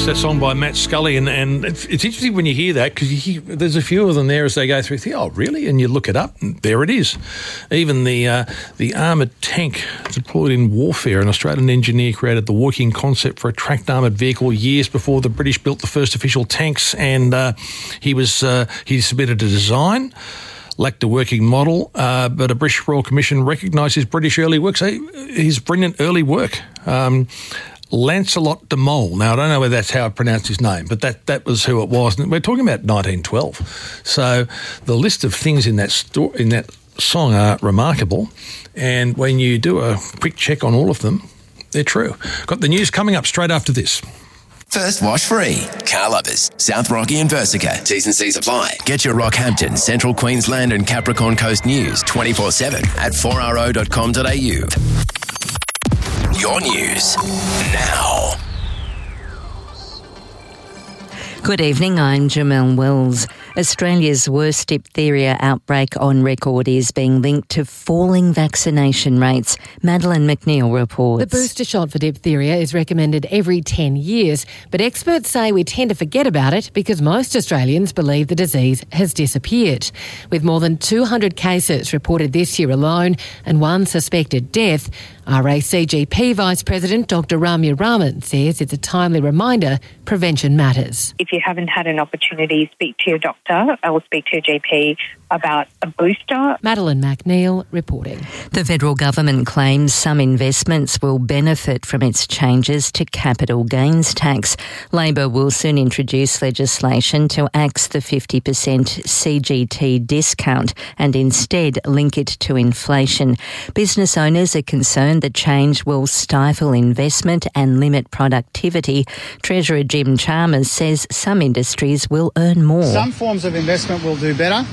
Yes, that song by Matt Scully, and it's interesting when you hear that because there's a few of them there as they go through. You think, oh, really? And you look it up, and there it is. Even the armoured tank deployed in warfare. An Australian engineer created the working concept for a tracked armoured vehicle years before the British built the first official tanks, and he submitted a design. Lacked a working model, but a British Royal Commission recognised his British early work, his brilliant early work. Lancelot de Mol. Now, I don't know whether that's how I pronounced his name, but that was who it was. And we're talking about 1912. So the list of things in that song are remarkable. And when you do a quick check on all of them, they're true. Got the news coming up straight after this. First wash free. Car lovers, South Rocky and Versica. T's and C's apply. Get your Rockhampton, Central Queensland and Capricorn Coast news 24/7 at 4RO.com.au. Your news now. Good evening, I'm Jamelle Wells. Australia's worst diphtheria outbreak on record is being linked to falling vaccination rates. Madeleine McNeil reports. The booster shot for diphtheria is recommended every 10 years, but experts say we tend to forget about it because most Australians believe the disease has disappeared. With more than 200 cases reported this year alone and one suspected death, RACGP Vice President Dr Ramya Raman says it's a timely reminder prevention matters. If you haven't had an opportunity, speak to your doctor or speak to your GP about a booster. Madeleine McNeil reporting. The federal government claims some investments will benefit from its changes to capital gains tax. Labor will soon introduce legislation to axe the 50% CGT discount and instead link it to inflation. Business owners are concerned the change will stifle investment and limit productivity. Treasurer Jim Chalmers says some industries will earn more. Some forms of investment will do better.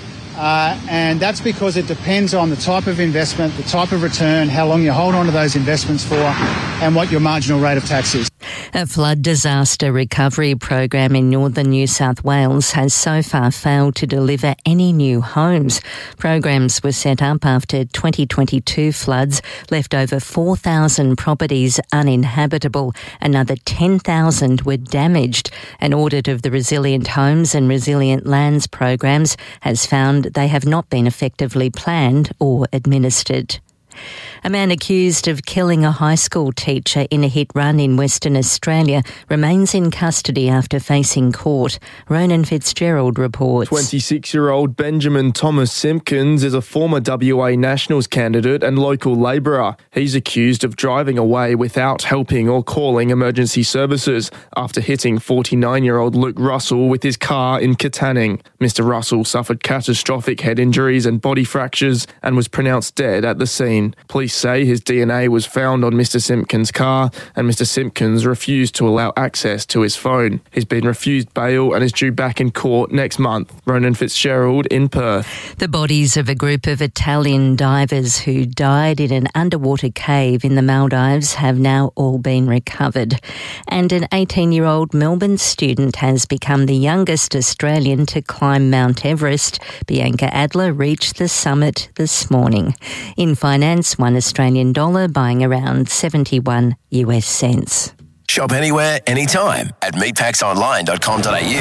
And that's because it depends on the type of investment, the type of return, how long you hold on to those investments for, and what your marginal rate of tax is. A flood disaster recovery program in northern New South Wales has so far failed to deliver any new homes. Programs were set up after 2022 floods left over 4,000 properties uninhabitable. Another 10,000 were damaged. An audit of the Resilient Homes and Resilient Lands programs has found they have not been effectively planned or administered. A man accused of killing a high school teacher in a hit run in Western Australia remains in custody after facing court. Ronan Fitzgerald reports. 26-year-old Benjamin Thomas Simpkins is a former WA Nationals candidate and local labourer. He's accused of driving away without helping or calling emergency services after hitting 49-year-old Luke Russell with his car in Katanning. Mr. Russell suffered catastrophic head injuries and body fractures and was pronounced dead at the scene. Police say his DNA was found on Mr. Simpkins' car and Mr. Simpkins refused to allow access to his phone. He's been refused bail and is due back in court next month. Ronan Fitzgerald in Perth. The bodies of a group of Italian divers who died in an underwater cave in the Maldives have now all been recovered. And an 18-year-old Melbourne student has become the youngest Australian to climb Mount Everest. Bianca Adler reached the summit this morning. In finance, $1 Australian dollar buying around 71 US cents. Shop anywhere, anytime at meatpacksonline.com.au.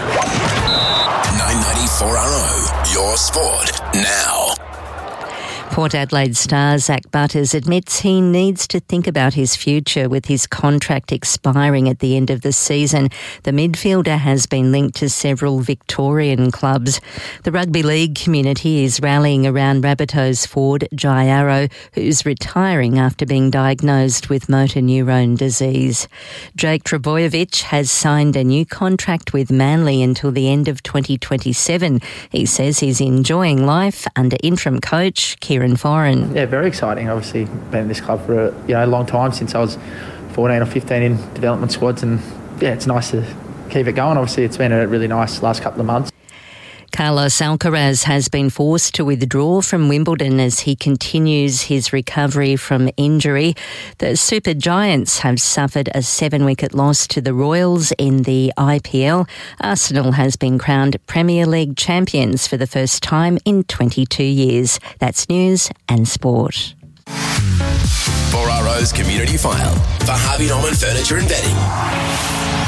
994RO, your sport now. Port Adelaide star Zach Butters admits he needs to think about his future with his contract expiring at the end of the season. The midfielder has been linked to several Victorian clubs. The rugby league community is rallying around Rabbitohs forward Jai Arrow, who's retiring after being diagnosed with motor neurone disease. Jake Trbojevic has signed a new contract with Manly until the end of 2027. He says he's enjoying life under interim coach Kieran Foran. Yeah, very exciting. Obviously, been in this club for a long time, since I was 14 or 15 in development squads, and yeah, it's nice to keep it going. Obviously, it's been a really nice last couple of months. Carlos Alcaraz has been forced to withdraw from Wimbledon as he continues his recovery from injury. The Super Giants have suffered a 7-wicket loss to the Royals in the IPL. Arsenal has been crowned Premier League champions for the first time in 22 years. That's news and sport. 4RO's Community File for Harvey Norman Furniture and Bedding.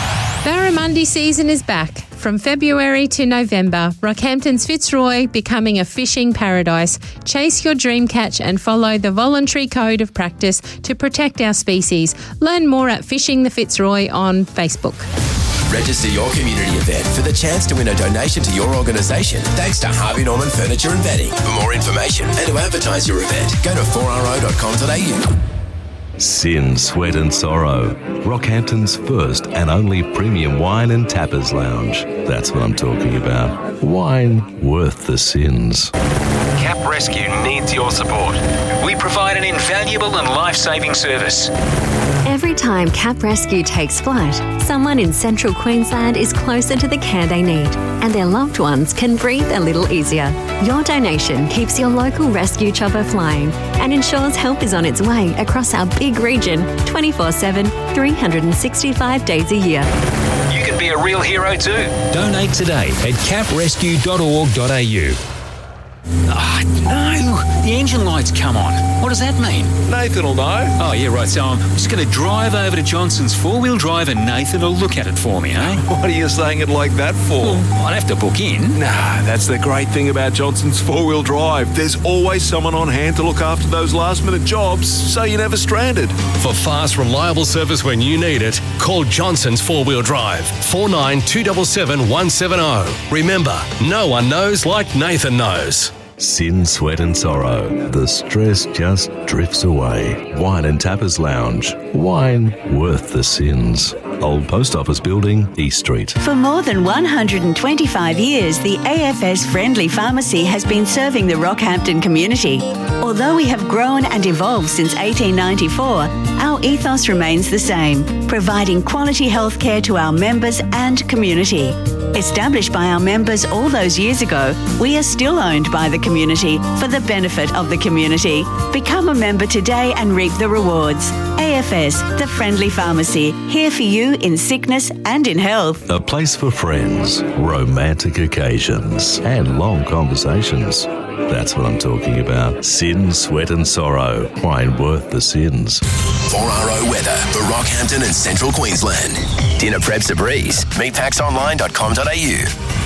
Barramundi season is back. From February to November, Rockhampton's Fitzroy becoming a fishing paradise. Chase your dream catch and follow the voluntary code of practice to protect our species. Learn more at Fishing the Fitzroy on Facebook. Register your community event for the chance to win a donation to your organisation thanks to Harvey Norman Furniture and Bedding. For more information and to advertise your event, go to 4ro.com.au. Sin, Sweat and Sorrow, Rockhampton's first and only premium wine and tappers lounge. That's what I'm talking about. Wine worth the sins. Cap Rescue needs your support. We provide an invaluable and life-saving service. Every time Cap Rescue takes flight, someone in central Queensland is closer to the care they need, and their loved ones can breathe a little easier. Your donation keeps your local rescue chopper flying and ensures help is on its way across our big region 24/7, 365 days a year. You can be a real hero too. Donate today at caprescue.org.au. Ah, no, the engine light's come on. What does that mean? Nathan will know. Oh, yeah, right. So I'm just going to drive over to Johnson's four-wheel drive and Nathan will look at it for me, eh? What are you saying it like that for? Well, I'd have to book in. Nah, that's the great thing about Johnson's four-wheel drive. There's always someone on hand to look after those last-minute jobs, so you're never stranded. For fast, reliable service when you need it, call Johnson's four-wheel drive, 49 277 170. Remember, no one knows like Nathan knows. Sin, Sweat and Sorrow. The stress just drifts away. Wine and Tappers Lounge. Wine worth the sins. Old Post Office Building, East Street. For more than 125 years, the AFS Friendly Pharmacy has been serving the Rockhampton community. Although we have grown and evolved since 1894, our ethos remains the same, providing quality healthcare to our members and community. Established by our members all those years ago, we are still owned by the community for the benefit of the community. Become a member today and reap the rewards. AFS, the Friendly Pharmacy, here for you in sickness and in health. A place for friends, romantic occasions, and long conversations. That's what I'm talking about. Sin, Sweat and Sorrow. Wine worth the sins. 4RO weather for Rockhampton and Central Queensland. Dinner prep's a breeze. Meatpacksonline.com.au.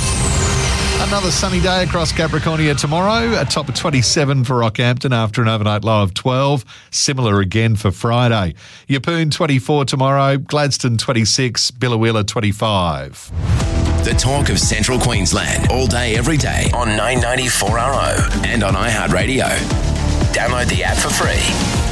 Another sunny day across Capricornia tomorrow. A top of 27 for Rockhampton after an overnight low of 12. Similar again for Friday. Yeppoon 24 tomorrow. Gladstone 26. Billawheeler 25. The talk of Central Queensland all day, every day on 990 4RO and on iHeartRadio. Download the app for free.